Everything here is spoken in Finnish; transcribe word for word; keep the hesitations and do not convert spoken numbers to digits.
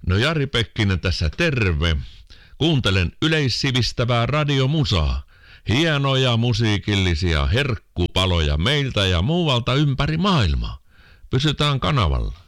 No Jari Pekkinen tässä terve. Kuuntelen yleissivistävää radiomusaa. Hienoja musiikillisia herkkupaloja meiltä ja muualta ympäri maailmaa. Pysytään kanavalla.